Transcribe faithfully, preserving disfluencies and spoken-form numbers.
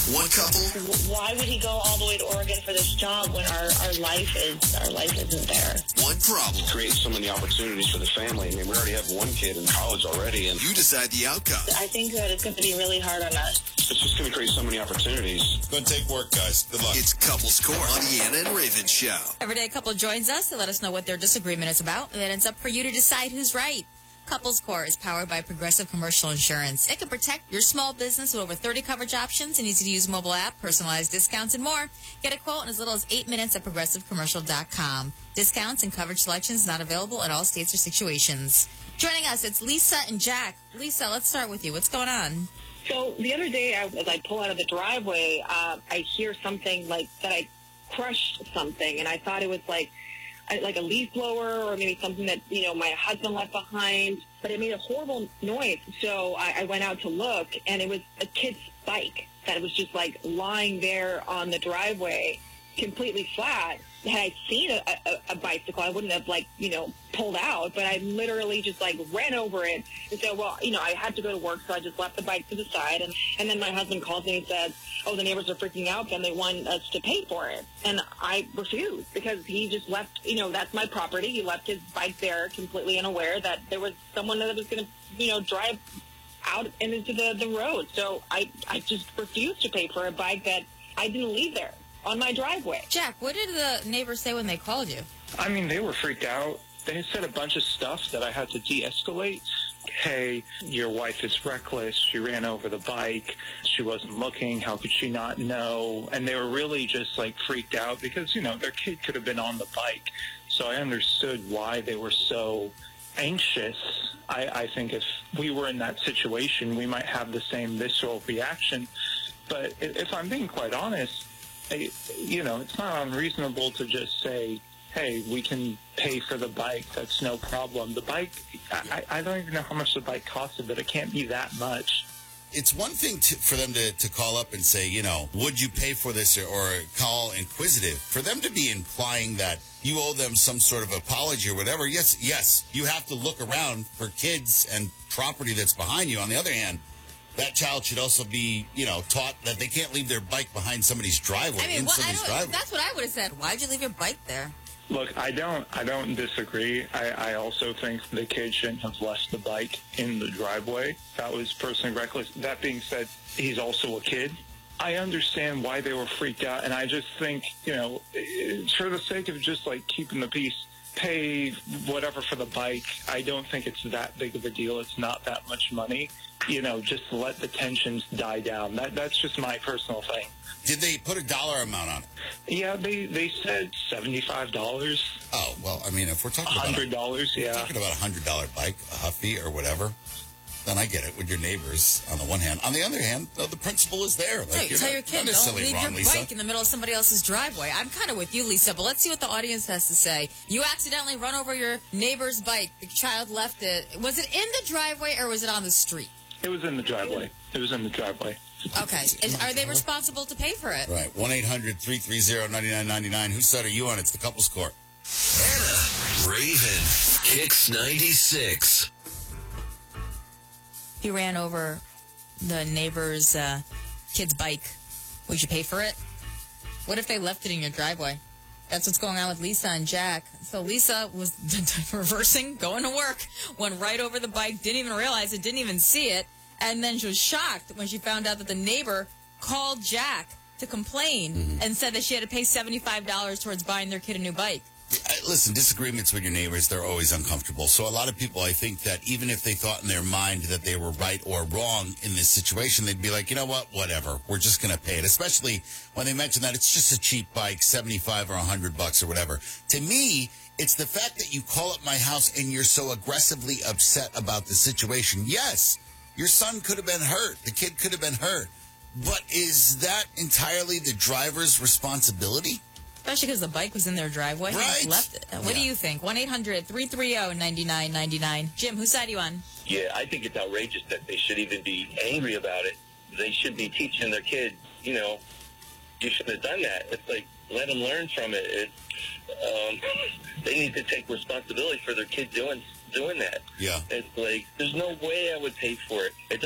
One couple. Why would he go all the way to Oregon for this job when our, our life is our life isn't there? One problem. Create so many opportunities for the family. I mean, we already have one kid in college already, and You decide the outcome. I think that it's going to be really hard on us. it's just going to create so many opportunities. It's going to take work, guys. Good luck. It's Couples Court on the Anna and Raven Show. Every day a couple joins us to let us know what their disagreement is about, and then it's up for you to decide who's right. Couples Core is powered by Progressive Commercial Insurance. It can protect your small business with over thirty coverage options, an easy-to-use mobile app, personalized discounts, and more. Get a quote in as little as eight minutes at progressive commercial dot com. Discounts and coverage selections not available in all states or situations. Joining us, it's Lisa and Jack. Lisa, let's start with you. What's going on? So the other day, I, as I pull out of the driveway, uh, I hear something like that I crushed something, and I thought it was like I- like a leaf blower or maybe something that, you know, my husband left behind. But it made a horrible noise. So I, I went out to look, and it was a kid's bike that was just, like, lying there on the driveway, completely flat. Had I seen a, a, a bicycle, I wouldn't have, like, you know, pulled out. But I literally just, like, ran over it and said, well, you know, I had to go to work, so I just left the bike to the side. And, and then my husband calls me and says, oh, the neighbors are freaking out, and they want us to pay for it. And I refused because he just left, you know, that's my property. He left his bike there completely unaware that there was someone that was going to, you know, drive out and into the, the road. So I, I just refused to pay for a bike that I didn't leave there on my driveway. Jack, what did the neighbors say when they called you? I mean, they were freaked out. They said a bunch of stuff that I had to de-escalate. Hey, your wife is reckless. She ran over the bike. She wasn't looking. How could she not know? And they were really just, like, freaked out because, you know, their kid could have been on the bike. So I understood why they were so anxious. I, I think if we were in that situation, we might have the same visceral reaction. But if I'm being quite honest, I, you know, it's not unreasonable to just say, hey, we can pay for the bike. That's no problem. The bike, I, I don't even know how much the bike costed, but it can't be that much. It's one thing to, for them to, to call up and say, you know, would you pay for this, or, or call inquisitive. For them to be implying that you owe them some sort of apology or whatever, yes, yes, you have to look around for kids and property that's behind you. On the other hand, that child should also be, you know, taught that they can't leave their bike behind somebody's driveway, I mean, in well, I somebody's don't, driveway. that's what I would have said. Why'd you leave your bike there? Look, I don't I don't disagree. I, I also think the kid shouldn't have left the bike in the driveway. That was personally reckless. That being said, he's also a kid. I understand why they were freaked out, and I just think, you know, for the sake of just, like, keeping the peace, pay whatever for the bike. I don't think it's that big of a deal. It's not that much money. You know, just let the tensions die down. That That's just my personal thing. Did they put a dollar amount on it? Yeah, they, they said seventy-five dollars. Oh, well, I mean, if we're talking about one hundred dollars, a, yeah. talking about a one hundred dollar bike, a Huffy or whatever, then I get it with your neighbors on the one hand. On the other hand, though, the principle is there. Like, Hey, you're tell not- your not kid, don't necessarily leave wrong, your Lisa. bike in the middle of somebody else's driveway. I'm kind of with you, Lisa, but let's see what the audience has to say. You accidentally run over your neighbor's bike. The child left it. Was it in the driveway or was it on the street? It was in the driveway. It was in the driveway. Okay. And are they responsible to pay for it? Right. one eight hundred three three zero nine nine nine nine. Whose side are you on? It's the Couples Court. Anna, Raven, Kicks ninety-six. You ran over the neighbor's uh, kid's bike. Would you pay for it? What if they left it in your driveway? That's what's going on with Lisa and Jack. So Lisa was reversing, going to work, went right over the bike, didn't even realize it, didn't even see it, and then she was shocked when she found out that the neighbor called Jack to complain mm-hmm. and said that she had to pay seventy-five dollars towards buying their kid a new bike. Listen, disagreements with your neighbors, they're always uncomfortable. So a lot of people, I think that even if they thought in their mind that they were right or wrong in this situation, they'd be like, you know what, whatever, we're just going to pay it. Especially when they mention that it's just a cheap bike, seventy-five or one hundred bucks or whatever. To me, it's the fact that you call up my house and you're so aggressively upset about the situation. Yes, your son could have been hurt. The kid could have been hurt. But is that entirely the driver's responsibility? Especially because the bike was in their driveway. Right. They left it. What yeah. do you think? one eight hundred three three zero nine nine nine nine. Jim, whose side are you on? Yeah, I think it's outrageous that they should even be angry about it. They should be teaching their kid, you know, you shouldn't have done that. It's like, let them learn from it. It um, they need to take responsibility for their kid doing doing that. Yeah. It's like, there's no way I would pay for it. It